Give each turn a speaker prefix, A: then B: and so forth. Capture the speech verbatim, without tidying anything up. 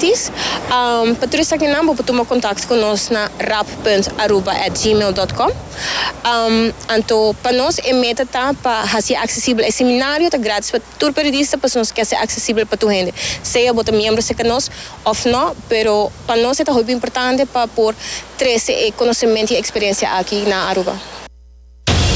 A: gratis. Um, para turista que não, pode tomar contato conosco na rap ponto aruba arroba gmail ponto com. Um, então, para nós é meta tá para ser acessível. É seminário tá grátis para todo periodista, para nós quer ser acessível para toda gente. Seja bota membro se conosco ou não, pero para nós é muito importante para por trazer conhecimento e experiência aqui na Aruba.